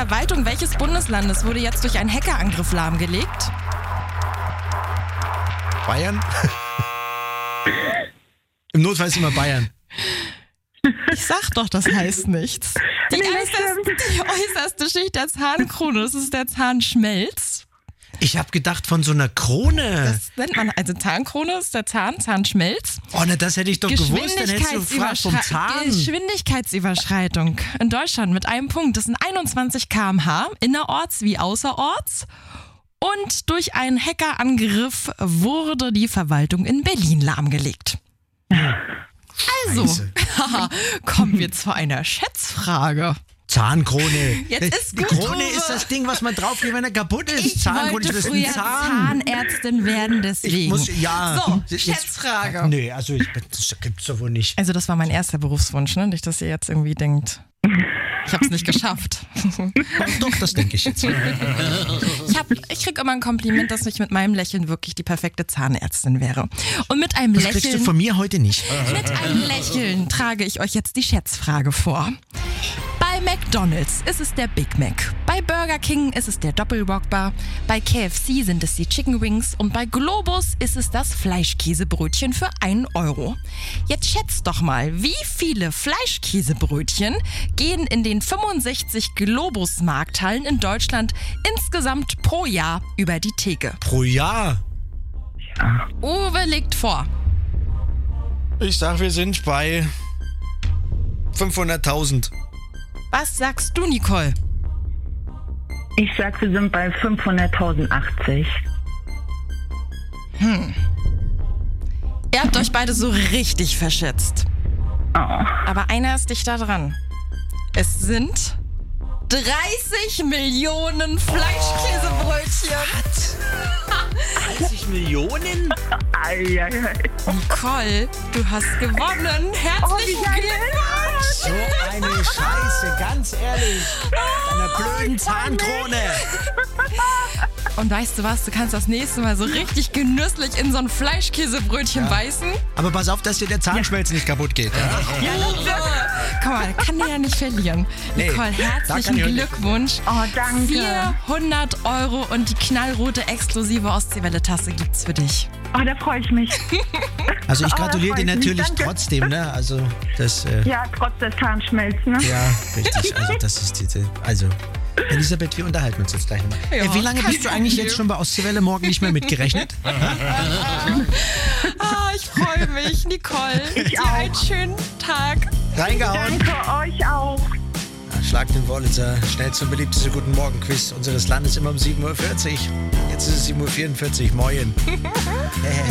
Verwaltung welches Bundeslandes wurde jetzt durch einen Hackerangriff lahmgelegt? Bayern? Im Notfall ist immer Bayern. Ich sag doch, das heißt nichts. Die äußerste Schicht der Zahnkrone, das ist der Zahnschmelz. Ich habe gedacht von so einer Krone. Das nennt man, also Zahnkrone ist der Zahnschmelz. Oh, na, das hätte ich doch gewusst, dann hättest du gefragt vom Zahn. Geschwindigkeitsüberschreitung in Deutschland mit einem Punkt. Das sind 21 km/h, innerorts wie außerorts. Und durch einen Hackerangriff wurde die Verwaltung in Berlin lahmgelegt. Also, kommen wir zu einer Schätzfrage. Zahnkrone. Jetzt ist gut, Krone Uwe. ist das Ding, was man draufkriegt, wenn er kaputt ist. Ich Zahnkrone wollte ist ein früher Zahn. Zahnärztin werden, deswegen. So, Schätzfrage. Nee, also das gibt's doch wohl nicht. Also das war mein erster Berufswunsch, ne? Nicht, dass ihr jetzt irgendwie denkt, ich hab's nicht geschafft. Doch, das denke ich jetzt. Ich krieg immer ein Kompliment, dass ich mit meinem Lächeln wirklich die perfekte Zahnärztin wäre. Und mit einem Das kriegst du Lächeln, von mir heute nicht. mit einem Lächeln trage ich euch jetzt die Schätzfrage vor. Bei McDonald's ist es der Big Mac. Bei Burger King ist es der Doppelwhopper. Bei KFC sind es die Chicken Wings. Und bei Globus ist es das Fleischkäsebrötchen für 1 Euro. Jetzt schätzt doch mal, wie viele Fleischkäsebrötchen gehen in den 65 Globus-Markthallen in Deutschland insgesamt pro Jahr über die Theke? Pro Jahr? Uwe legt vor. Ich sag, wir sind bei 500.000. Was sagst du, Nicole? Ich sag, wir sind bei 500.080. Ihr habt euch beide so richtig verschätzt. Oh. Aber einer ist dichter dran. Es sind 30 Millionen Fleischkäsebrötchen. 30 Millionen? Eieiei. Nicole, du hast gewonnen. Herzlichen Glückwunsch. So eine Scheiße, ganz ehrlich. Deiner blöden Zahnkrone. Und weißt du was, du kannst das nächste Mal so richtig genüsslich in so ein Fleischkäsebrötchen beißen. Aber pass auf, dass dir der Zahnschmelz nicht kaputt geht. Guck mal, kann der ja nicht verlieren. Nee, Nicole, da herzlichen kann ich Glückwunsch. Oh, danke. 400 € und die knallrote exklusive Ostseewelle-Tasse gibt's für dich. Oh, da freue ich mich. Also ich Oh, da gratuliere freu dir ich mich, natürlich danke. trotzdem, ne? Also das, Ja, trotz des Zahnschmelz, ne? ja, richtig. Also das ist die, also Elisabeth, wir unterhalten uns jetzt gleich nochmal. Ja, Wie lange kein bist du eigentlich Problem. jetzt schon bei Ostseewelle morgen nicht mehr mitgerechnet? Ich freue mich, Nicole. Ich Dir auch. einen schönen Tag. Reingehauen. Danke euch auch. Schlag den Wurlitzer, schnellste und beliebteste Guten Morgen-Quiz unseres Landes immer um 7.40 Uhr. Jetzt ist es 7.44 Uhr. Moin.